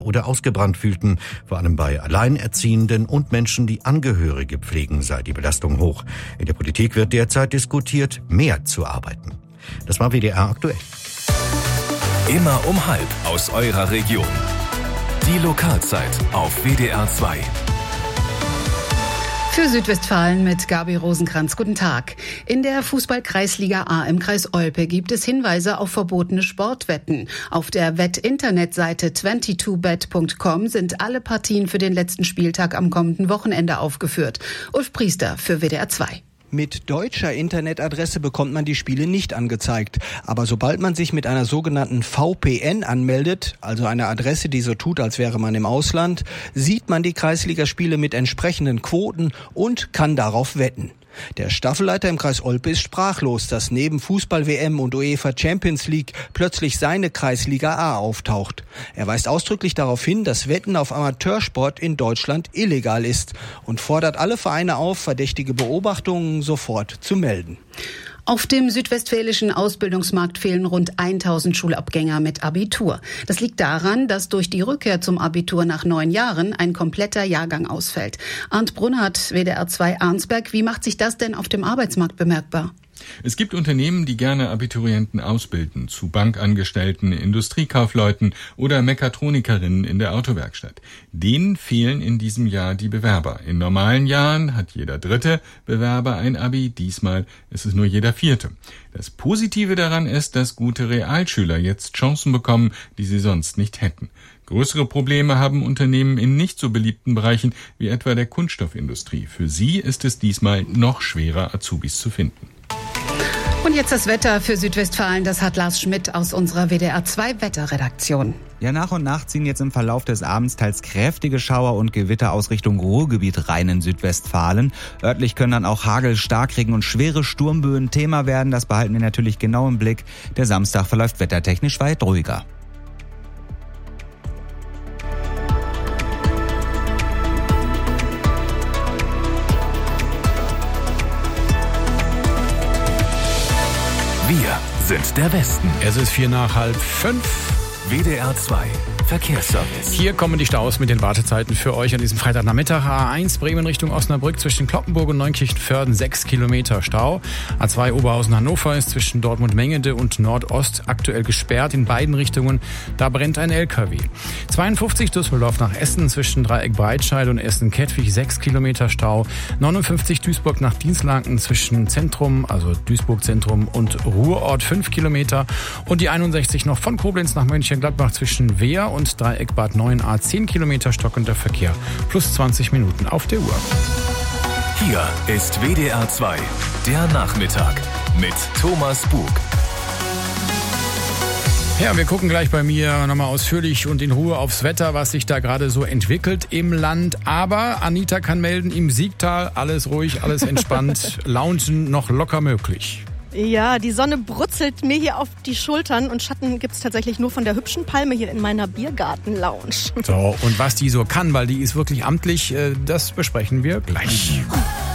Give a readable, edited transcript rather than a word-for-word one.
oder ausgebrannt fühlten. Vor allem bei Alleinerziehenden und Menschen, die Angehörige pflegen, sei die Belastung hoch. In der Politik wird derzeit diskutiert, mehr zu arbeiten. Das war WDR aktuell. Immer um 12:30 aus eurer Region. Die Lokalzeit auf WDR 2. Für Südwestfalen mit Gabi Rosenkranz. Guten Tag. In der Fußball-Kreisliga A im Kreis Olpe gibt es Hinweise auf verbotene Sportwetten. Auf der Wett-Internetseite 22bet.com sind alle Partien für den letzten Spieltag am kommenden Wochenende aufgeführt. Ulf Priester für WDR 2. Mit deutscher Internetadresse bekommt man die Spiele nicht angezeigt. Aber sobald man sich mit einer sogenannten VPN anmeldet, also einer Adresse, die so tut, als wäre man im Ausland, sieht man die Kreisligaspiele mit entsprechenden Quoten und kann darauf wetten. Der Staffelleiter im Kreis Olpe ist sprachlos, dass neben Fußball-WM und UEFA Champions League plötzlich seine Kreisliga A auftaucht. Er weist ausdrücklich darauf hin, dass Wetten auf Amateursport in Deutschland illegal ist und fordert alle Vereine auf, verdächtige Beobachtungen sofort zu melden. Auf dem südwestfälischen Ausbildungsmarkt fehlen rund 1000 Schulabgänger mit Abitur. Das liegt daran, dass durch die Rückkehr zum Abitur nach 9 Jahren ein kompletter Jahrgang ausfällt. Arndt Brunhardt, WDR 2 Arnsberg. Wie macht sich das denn auf dem Arbeitsmarkt bemerkbar? Es gibt Unternehmen, die gerne Abiturienten ausbilden, zu Bankangestellten, Industriekaufleuten oder Mechatronikerinnen in der Autowerkstatt. Denen fehlen in diesem Jahr die Bewerber. In normalen Jahren hat jeder 3. Bewerber ein Abi, diesmal ist es nur jeder 4. Das Positive daran ist, dass gute Realschüler jetzt Chancen bekommen, die sie sonst nicht hätten. Größere Probleme haben Unternehmen in nicht so beliebten Bereichen wie etwa der Kunststoffindustrie. Für sie ist es diesmal noch schwerer, Azubis zu finden. Und jetzt das Wetter für Südwestfalen. Das hat Lars Schmidt aus unserer WDR 2 Wetterredaktion. Ja, nach und nach ziehen jetzt im Verlauf des Abends teils kräftige Schauer und Gewitter aus Richtung Ruhrgebiet rein in Südwestfalen. Örtlich können dann auch Hagel, Starkregen und schwere Sturmböen Thema werden. Das behalten wir natürlich genau im Blick. Der Samstag verläuft wettertechnisch weit ruhiger. Wir sind der Westen. Es ist 4:05. WDR 2 Verkehrsservice. Hier kommen die Staus mit den Wartezeiten für euch an diesem Freitagnachmittag. A1 Bremen Richtung Osnabrück zwischen Cloppenburg und Neunkirchen-Förden 6 Kilometer Stau. A2 Oberhausen-Hannover ist zwischen Dortmund-Mengede und Nordost aktuell gesperrt in beiden Richtungen. Da brennt ein LKW. 52 Düsseldorf nach Essen zwischen Dreieck Breitscheid und Essen-Kettwig 6 Kilometer Stau. 59 Duisburg nach Dienstlaken zwischen Zentrum, also Duisburg Zentrum und Ruhrort 5 Kilometer. Und die 61 noch von Koblenz nach Mönchengladbach zwischen Wehr und Dreieck Bad 9a 10 Kilometer stockender Verkehr plus 20 Minuten auf der Uhr. Hier ist WDR 2, der Nachmittag mit Thomas Bug. Ja, wir gucken gleich bei mir nochmal ausführlich und in Ruhe aufs Wetter, was sich da gerade so entwickelt im Land. Aber Anita kann melden, im Siegtal alles ruhig, alles entspannt, Loungen noch locker möglich. Ja, die Sonne brutzelt mir hier auf die Schultern und Schatten gibt's tatsächlich nur von der hübschen Palme hier in meiner Biergarten-Lounge. So, und was die so kann, weil die ist wirklich amtlich, das besprechen wir gleich.